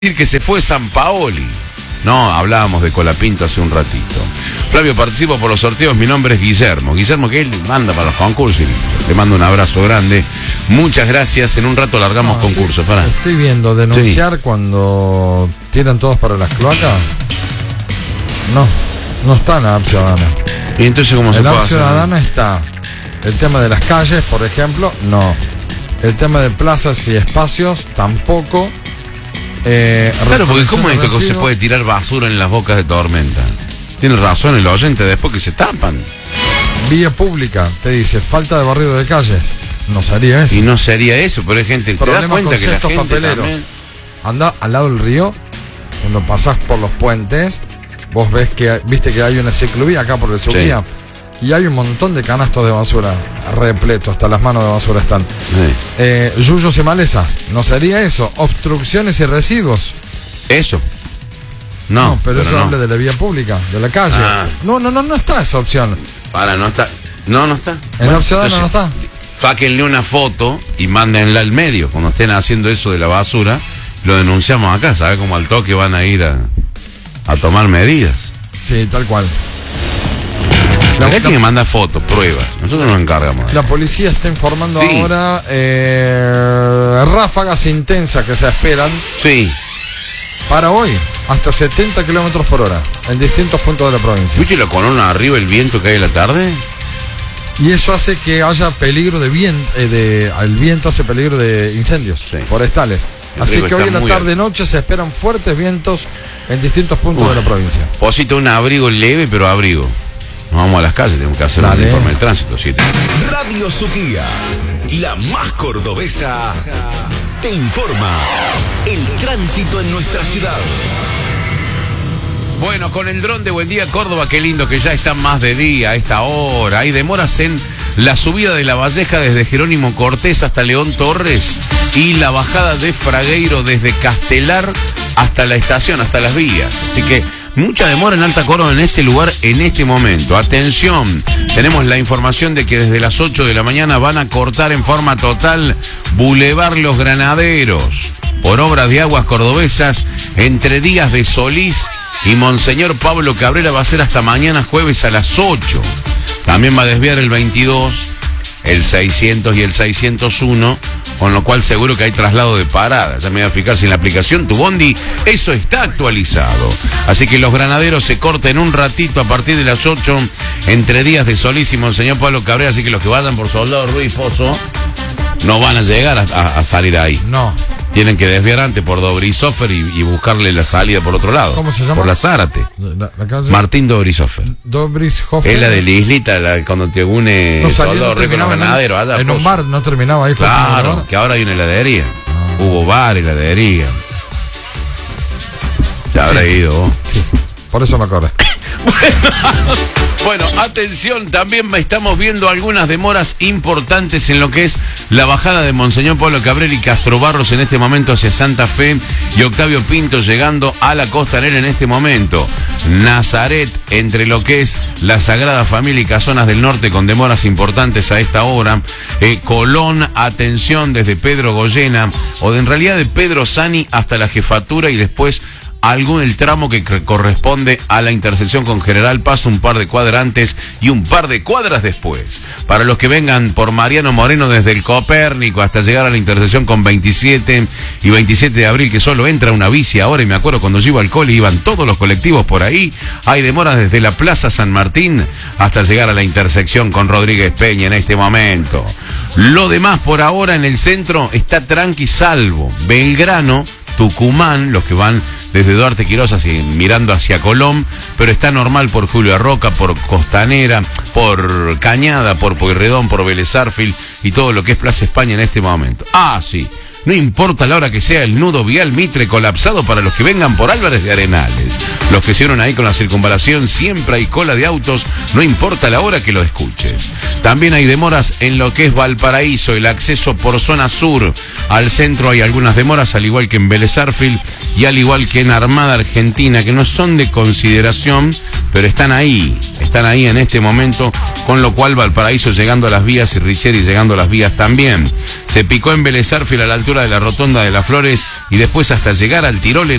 que se fue Sampaoli. No, hablábamos de Colapinto hace un ratito. Flavio, participo por los sorteos, mi nombre es Guillermo. Guillermo, que él manda para los concursos. Le mando un abrazo grande. Muchas gracias. En un rato largamos concursos. Estoy viendo denunciar cuando tiran todos para las cloacas. No está en la app ciudadana. ¿Y entonces cómo se puede hacer? En la app ciudadana está el tema de las calles, por ejemplo, no. El tema de plazas y espacios, tampoco. Claro, porque ¿cómo es esto que se puede tirar basura en las bocas de tormenta? Tiene razón el oyente, después que se tapan. Vía pública, te dice, falta de barrido de calles. No sería eso. Y no sería eso, pero hay gente... ¿Te das cuenta que la gente papeleros también... Anda al lado del río, cuando pasás por los puentes, vos ves que, viste que hay una ciclovía acá por el subvía. Sí. Y hay un montón de canastos de basura repletos, hasta las manos de basura están. Sí. Yuyos y malezas, ¿no sería eso? Obstrucciones y residuos. Eso. No, pero eso habla de la vía pública, de la calle. No está esa opción. No está. No está. En la opción no está. Sáquenle una foto y mándenla al medio. Cuando estén haciendo eso de la basura, lo denunciamos acá. ¿Sabe cómo al toque van a ir a tomar medidas? Sí, tal cual. Es que manda fotos, pruebas. Nosotros nos encargamos. La policía está informando ahora ráfagas intensas que se esperan. Sí. Para hoy, hasta 70 kilómetros por hora en distintos puntos de la provincia. ¿Viste la corona arriba, el viento que hay en la tarde? Y eso hace que haya peligro de viento. El viento hace peligro de incendios forestales. Así que hoy en la tarde-noche se esperan fuertes vientos en distintos puntos de la provincia. Posito un abrigo leve, pero abrigo. Nos vamos a las calles, tenemos que hacer un informe del tránsito. Radio Suquía, la más cordobesa, te informa el tránsito en nuestra ciudad. Bueno, con el dron de Buen Día Córdoba, qué lindo que ya está más de día a esta hora. Hay demoras en la subida de La Valleja desde Jerónimo Cortés hasta León Torres y la bajada de Fragueiro desde Castelar hasta la estación, hasta las vías. Así que mucha demora en Alta Córdoba en este lugar en este momento. Atención, tenemos la información de que desde las 8 de la mañana van a cortar en forma total Boulevard Los Granaderos por obras de aguas cordobesas entre Díaz de Solís y Monseñor Pablo Cabrera. Va a ser hasta mañana jueves a las 8. También va a desviar el 22, el 600 y el 601, con lo cual seguro que hay traslado de parada. Ya me voy a fijar si en la aplicación Tu Bondi eso está actualizado. Así que Los Granaderos se cortan un ratito a partir de las 8 entre Díaz de Solís y Monseñor Pablo Cabrera. Así que los que vayan por Soldado Ruiz Pozo no van a llegar a salir ahí. No. Tienen que desviar antes por Dobrisófer y buscarle la salida por otro lado. ¿Cómo se llama? Por la Zárate. La calle Martín Dobrisófer. Dobrisófer. Es la de la islita, cuando te une Soldado Ruiz con Los Granaderos. En un bar, no terminaba ahí. Claro, que ahora hay una heladería. Hubo bar, heladería. Se habrá ido vos. Sí, por eso me acuerdo. Bueno, atención, también estamos viendo algunas demoras importantes en lo que es la bajada de Monseñor Pablo Cabrera y Castro Barros en este momento hacia Santa Fe y Octavio Pinto llegando a la Costanera en este momento. Nazaret entre lo que es la Sagrada Familia y Casonas del Norte con demoras importantes a esta hora. Colón, atención desde Pedro Goyena o en realidad de Pedro Sani hasta la Jefatura y después el tramo que corresponde a la intersección con General Paz, un par de cuadrantes y un par de cuadras después. Para los que vengan por Mariano Moreno desde el Copérnico hasta llegar a la intersección con 27 y 27 de abril, que solo entra una bici ahora, y me acuerdo cuando yo iba al cole iban todos los colectivos por ahí. Hay demoras desde la Plaza San Martín hasta llegar a la intersección con Rodríguez Peña en este momento. Lo demás por ahora en el centro está tranqui salvo Belgrano, Tucumán, los que van desde Duarte Quirós mirando hacia Colón, pero está normal por Julio Arroca, por Costanera, por Cañada, por Pueyrredón, por Vélez Sarsfield y todo lo que es Plaza España en este momento. Sí, no importa la hora que sea el nudo vial Mitre colapsado para los que vengan por Álvarez de Arenales. Los que se unen ahí con la circunvalación, siempre hay cola de autos, no importa la hora que lo escuches. También hay demoras en lo que es Valparaíso, el acceso por zona sur al centro hay algunas demoras, al igual que en Vélez Sarsfield y al igual que en Armada Argentina, que no son de consideración, pero están ahí en este momento, con lo cual Valparaíso llegando a las vías y Richeri llegando a las vías también. Se picó en Vélez Sarsfield a la altura de la rotonda de Las Flores y después hasta llegar al Tirol